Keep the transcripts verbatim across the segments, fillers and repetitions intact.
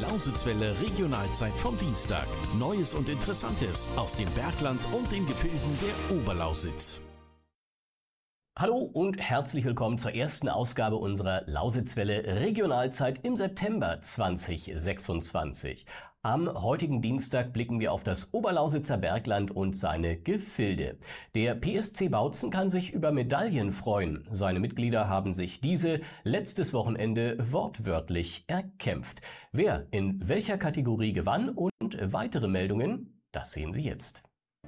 Lausitzwelle Regionalzeit vom Dienstag. Neues und Interessantes aus dem Bergland und den Gefilden der Oberlausitz. Hallo und herzlich willkommen zur ersten Ausgabe unserer Lausitzwelle Regionalzeit im September zweitausendsechsundzwanzig. Am heutigen Dienstag blicken wir auf das Oberlausitzer Bergland und seine Gefilde. Der P S C Bautzen kann sich über Medaillen freuen. Seine Mitglieder haben sich diese letztes Wochenende wortwörtlich erkämpft. Wer in welcher Kategorie gewann und weitere Meldungen, das sehen Sie jetzt.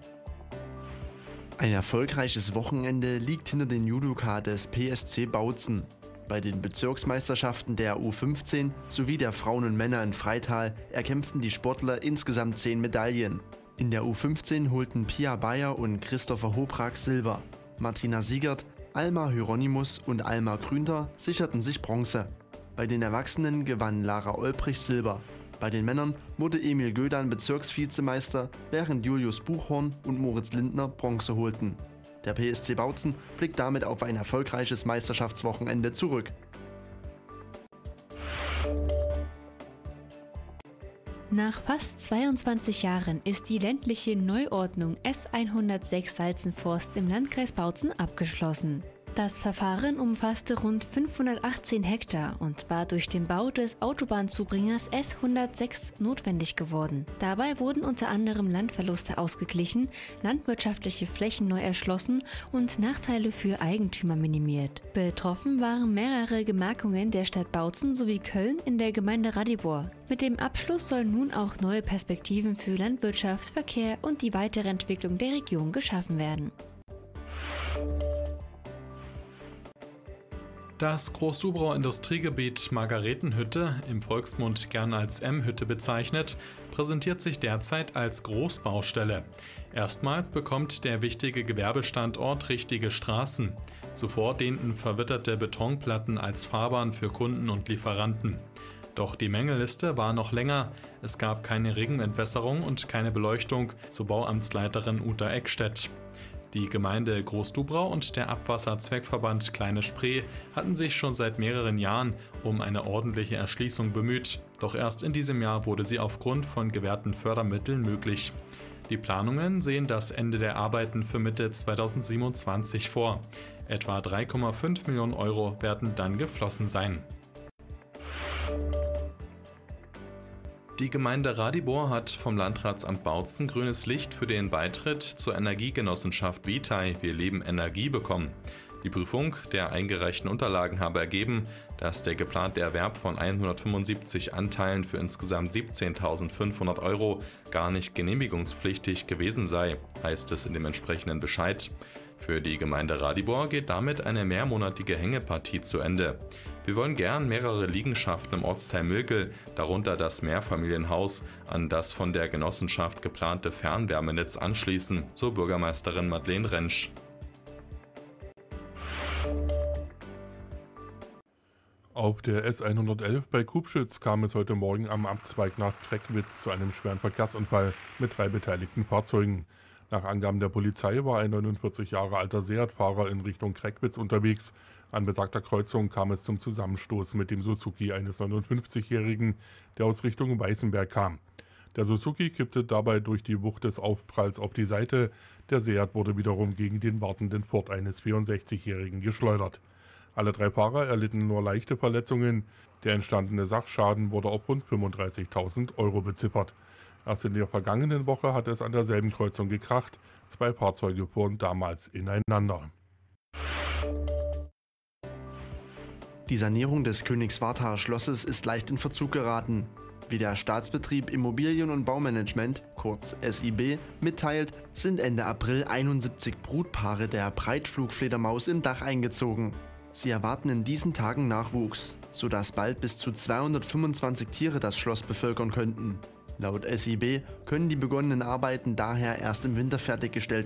Ein erfolgreiches Wochenende liegt hinter den Judoka des P S C Bautzen. Bei den Bezirksmeisterschaften der U fünfzehn sowie der Frauen und Männer in Freital erkämpften die Sportler insgesamt zehn Medaillen. In der U fünfzehn holten Pia Bayer und Christopher Hoprak Silber. Martina Siegert, Alma Hieronymus und Alma Grünter sicherten sich Bronze. Bei den Erwachsenen gewann Lara Olbrich Silber. Bei den Männern wurde Emil Gödan Bezirksvizemeister, während Julius Buchhorn und Moritz Lindner Bronze holten. Der P S C Bautzen blickt damit auf ein erfolgreiches Meisterschaftswochenende zurück. Nach fast zweiundzwanzig Jahren ist die ländliche Neuordnung S hundertsechs Salzenforst im Landkreis Bautzen abgeschlossen. Das Verfahren umfasste rund fünfhundertachtzehn Hektar und war durch den Bau des Autobahnzubringers S hundertsechs notwendig geworden. Dabei wurden unter anderem Landverluste ausgeglichen, landwirtschaftliche Flächen neu erschlossen und Nachteile für Eigentümer minimiert. Betroffen waren mehrere Gemarkungen der Stadt Bautzen sowie Köln in der Gemeinde Radibor. Mit dem Abschluss sollen nun auch neue Perspektiven für Landwirtschaft, Verkehr und die weitere Entwicklung der Region geschaffen werden. Das Großdubrauer Industriegebiet Margaretenhütte, im Volksmund gern als M-Hütte bezeichnet, präsentiert sich derzeit als Großbaustelle. Erstmals bekommt der wichtige Gewerbestandort richtige Straßen. Zuvor dehnten verwitterte Betonplatten als Fahrbahn für Kunden und Lieferanten. Doch die Mängelliste war noch länger. Es gab keine Regenentwässerung und keine Beleuchtung, so Bauamtsleiterin Uta Eckstedt. Die Gemeinde Großdubrau und der Abwasserzweckverband Kleine Spree hatten sich schon seit mehreren Jahren um eine ordentliche Erschließung bemüht. Doch erst in diesem Jahr wurde sie aufgrund von gewährten Fördermitteln möglich. Die Planungen sehen das Ende der Arbeiten für Mitte zweitausendsiebenundzwanzig vor. Etwa drei Komma fünf Millionen Euro werden dann geflossen sein. Die Gemeinde Radibor hat vom Landratsamt Bautzen grünes Licht für den Beitritt zur Energiegenossenschaft Vitai Wir leben Energie bekommen. Die Prüfung der eingereichten Unterlagen habe ergeben, dass der geplante Erwerb von hundertfünfundsiebzig Anteilen für insgesamt siebzehntausendfünfhundert Euro gar nicht genehmigungspflichtig gewesen sei, heißt es in dem entsprechenden Bescheid. Für die Gemeinde Radibor geht damit eine mehrmonatige Hängepartie zu Ende. Wir wollen gern mehrere Liegenschaften im Ortsteil Milkel, darunter das Mehrfamilienhaus, an das von der Genossenschaft geplante Fernwärmenetz anschließen, so Bürgermeisterin Madeleine Rentsch. Auf der S hundertelf bei Kubschütz kam es heute Morgen am Abzweig nach Kreckwitz zu einem schweren Verkehrsunfall mit drei beteiligten Fahrzeugen. Nach Angaben der Polizei war ein neunundvierzig Jahre alter Seat-Fahrer in Richtung Kreckwitz unterwegs. An besagter Kreuzung kam es zum Zusammenstoß mit dem Suzuki eines neunundfünfzigjährigen, der aus Richtung Weißenberg kam. Der Suzuki kippte dabei durch die Wucht des Aufpralls auf die Seite. Der Seat wurde wiederum gegen den wartenden Ford eines vierundsechzigjährigen geschleudert. Alle drei Fahrer erlitten nur leichte Verletzungen. Der entstandene Sachschaden wurde auf rund fünfunddreißigtausend Euro beziffert. Erst in der vergangenen Woche hat es an derselben Kreuzung gekracht. Zwei Fahrzeuge fuhren damals ineinander. Die Sanierung des Königswarthaar Schlosses ist leicht in Verzug geraten. Wie der Staatsbetrieb Immobilien- und Baumanagement, kurz S I B, mitteilt, sind Ende April einundsiebzig Brutpaare der Breitflugfledermaus im Dach eingezogen. Sie erwarten in diesen Tagen Nachwuchs, sodass bald bis zu zweihundertfünfundzwanzig Tiere das Schloss bevölkern könnten. Laut S I B können die begonnenen Arbeiten daher erst im Winter fertiggestellt